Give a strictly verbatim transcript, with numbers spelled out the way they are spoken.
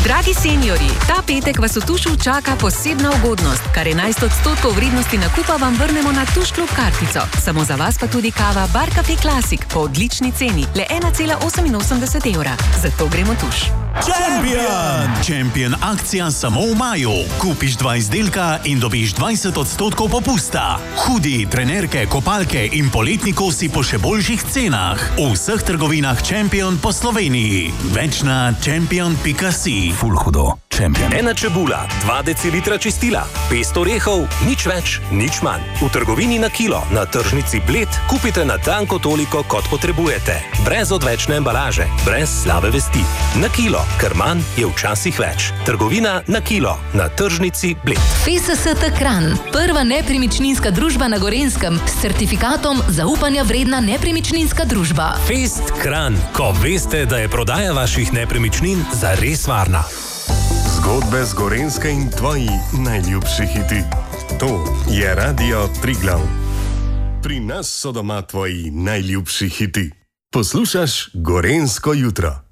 Dragi seniorji, ta petek vas v Tušu čaka posebna ugodnost, kar enajst odstotkov vrednosti nakupa vam vrnemo na Tuš klub kartico. Samo za vas pa tudi kava Bar Cafe Classic po odlični ceni, le ena cela oseminosemdeset evra. Zato gremo Tuš. Champion! Champion akcija samo v maju. Kupiš dva izdelka in dobiš dvajset odstotkov popusta. Hudi, trenerke, kopalke in poletni kosi po še boljših cenah. V vseh trgovinah Champion po Sloveniji. Več na champion pika si. Ful hudo. Champion. Ena čebula, dva decilitra čistila, pest orehov, nič več, nič manj. V trgovini na kilo, na tržnici Bled, kupite na tanko toliko, kot potrebujete. Brez odvečne embalaže, brez slabe vesti. Na kilo, ker manj je včasih več. Trgovina na kilo, na tržnici Bled. F S S T Kranj, prva nepremičninska družba na Gorenjskem s certifikatom zaupanja vredna nepremičninska družba. Fest Kranj, ko veste, da je prodaja vaših nepremičnin zares varna. Zgodbe z Gorenjske in tvoji najljubši hiti. To je Radio Triglav. Pri nas so doma tvoji najljubši hiti. Poslušaš Gorenjsko jutro.